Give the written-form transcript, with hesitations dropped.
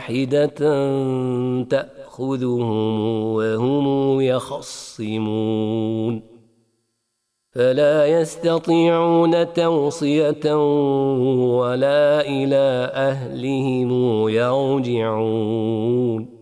واحدة تأخذهم وهم يخصمون فلا يستطيعون توصية ولا إلى أهلهم يرجعون